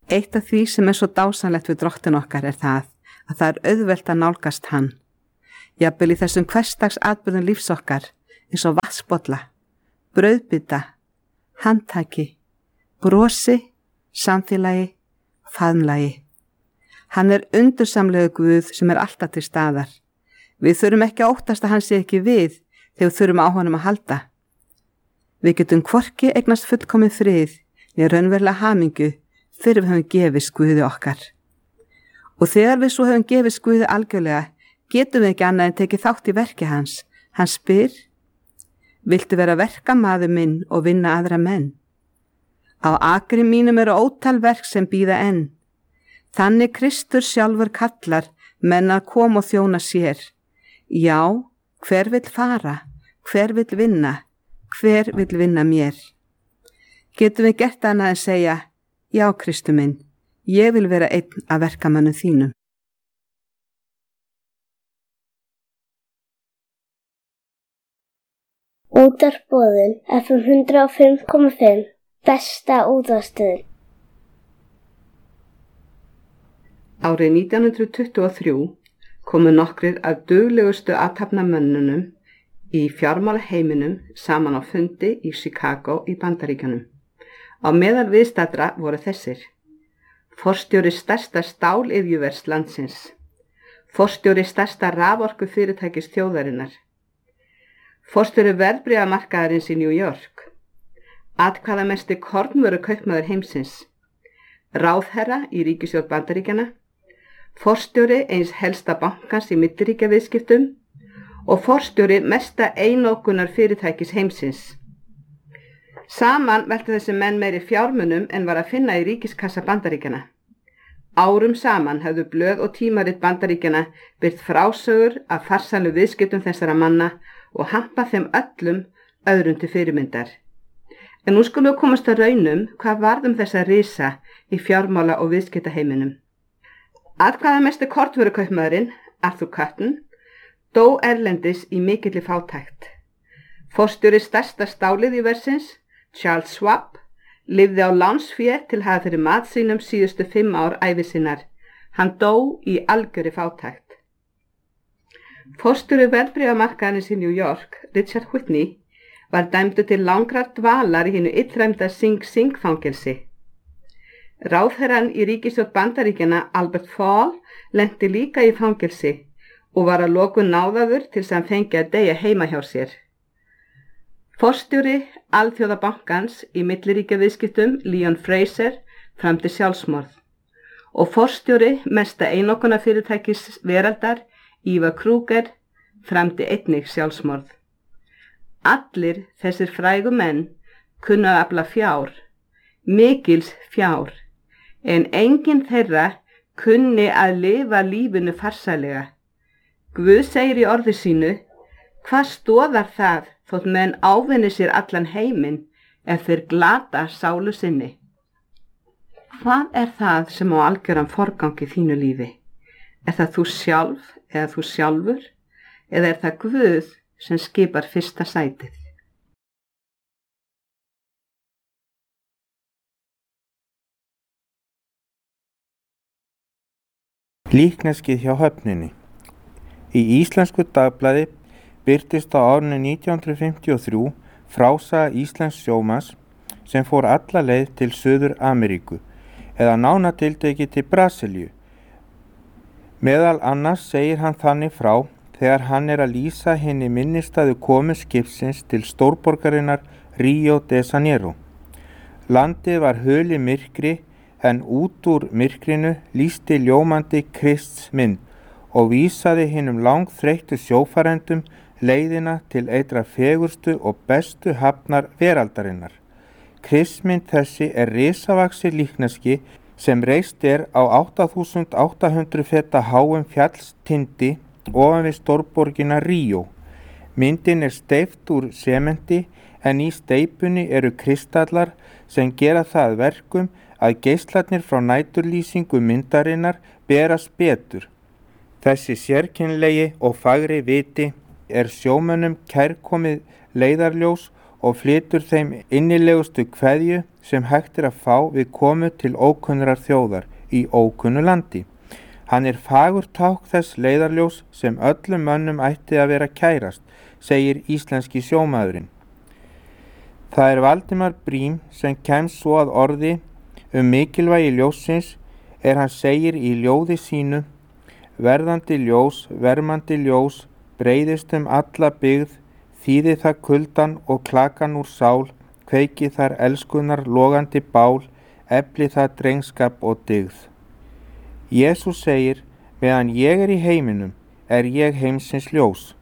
Eitt af því sem svo dásanlegt við Drottin okkar það að það auðvelt að nálgast hann. Jafnvel í þessum hversdags atburðum lífs okkar, eins og vatnsbolla, brauðbita, handtaki, brosi, samfélagi, faðmlagi. Hann undursamlegu Guð sem alltaf til staðar. Við þurfum ekki að óttast að hann sé ekki við þegar við þurfum á honum að halda. Við getum hvorki eignast fullkomið frið né raunverulega hamingju fyrir við höfum gefist Guði okkar. Og þegar við svo höfum gefist Guði algjörlega, getum við ekki annað en tekið þátt í verki hans. Hann spyr: viltu vera verkamaður minn og vinna aðra menn? Á akri mínum ótal verk sem bíða enn. Þannig Kristur sjálfur kallar menn að koma og þjóna sér. Já, hver vill fara? Hver vill vinna? Hver vill vinna mér? Getum við gert annað en segja: já, Kristur minn, ég vil vera einn af verkamönnum þínum. Útvarpsboðun FM 105.5, besta útvarpsstöðin. Árið 1923 komu nokkrir af duglegustu athafnamönnunum í fjármálaheiminum saman á fundi í Chicago í Bandaríkjunum. Á meðal viðstaddra voru þessir: forstjóri stærsta stáliðjuvers landsins, forstjóri stærsta raforkufyrirtækis þjóðarinnar, forstjóri verðbréfamarkaðarins í New York, atkvæðamesti kornvörukaupmaður heimsins, ráðherra í ríkisstjórn Bandaríkjanna, forstjóri eins helsta bankans í milliríkjaviðskiptum og forstjóri mesta einokunar fyrirtækis heimsins. Saman veltu þessi menn meiri fjármunum en var að finna í ríkiskassa Bandaríkjanna. Árum saman höfðu blöð og tímarit Bandaríkjanna birt frásögur af farsælu viðskiptum þessara manna og hampað þeim öllum öðrum til fyrirmyndar. En nú skulum við komast að raunum hvað varð þessa risa í fjármála- og viðskiptaheiminum. Atkvæðamesti kornvörukaupmaðurinn, Arthur Cutten, dó erlendis í mikilli fátækt. Forstjóri stærsta stáliðjuversins, Charles Schwab, lifði á lánsfé til hafa fyrir mat sínum síðustu 5 ár ævi sinnar. Hann dó í algjörri fátækt. Forstjóri verðbréfamarkaðarins í New York, Richard Whitney, var dæmdur til langrar dvalar í hinu illræmda Sing Sing fangelsi. Ráðherrann í ríkisstjórn Bandaríkjanna, Albert Fall, lenti líka í fangelsi og var að lokum náðaður til sem fengi að deyja heima hjá sér. Forstjóri Alþjóðabankans í milliríkjaviðskiptum, Leon Fraser, framdi sjálfsmorð og forstjóri mesta einokunarfyrirtækis veraldar, Eva Kruger, framdi einnig sjálfsmorð. Allir þessir frægu menn kunnu að afla fjár, mikils fjár, en enginn þeirra kunni að lifa lífinu farsælega. Guð segir í orði sínu: hvað stoðar það þótt menn ávinni sér allan heiminn ef þeir glata sálu sinni? Hvað það sem á algjöran forgang í þínu lífi? Það þú sjálf eða þú sjálfur, eða það Guð sem skipar fyrsta sætið? Líkneskið hjá höfninni. Í Íslensku dagblaði birtist á árinu 1953 frásaga íslensks sjómanns sem fór alla leið til Suður Ameríku, eða nánatiltekið til Brasilíu. Meðal annars segir hann þannig frá þegar hann að lýsa hinni minnisstæðu komu skipsins til stórborgarinnar Rio de Janeiro. Landið var hulið myrkri, en út úr myrkrinu lýsti ljómandi Krists mynd og vísaði hinum langþreyttu sjófarendum leiðina til einra fegurstu og bestu hafnar veraldarinnar. Kristmynd þessi risavaxið líkneski sem reist á 8.800 feta háum fjallstindi ofan við stórborgina Ríó. Myndin steypt úr sementi en í steypunni eru kristallar sem gera það verkum að geislarnir frá næturlýsingu myndarinnar berast betur. Þessi sérkennilegi og fagri viti sjómönnum kærkomið leiðarljós og flytur þeim innilegustu kveðju sem hægt að fá við komu til ókunnrar þjóðar í ókunnu landi. Hann fagur tákn þess leiðarljós sem öllum mönnum ætti að vera kærast, segir íslenski sjómaðurinn. Það Valdimar Briem sem kemst svo að orði mikilvægi ljóssins hann segir í ljóði sínu: verðandi ljós, vermandi ljós, breiðist alla byggð, þýði það kuldan og klakan úr sál, kveiki þar elskunar logandi bál, efli það drengskap og dygð. Jesús segir: meðan ég í heiminum ég heimsins ljós.